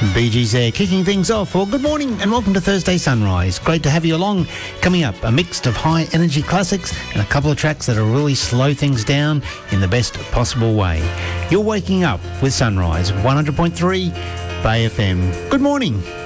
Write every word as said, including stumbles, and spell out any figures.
Bee Gees there, kicking things off. Well, good morning and welcome to Thursday Sunrise. Great to have you along. Coming up, a mix of high-energy classics and a couple of tracks that'll really slow things down in the best possible way. You're waking up with Sunrise, one hundred point three Bay F M. Good morning.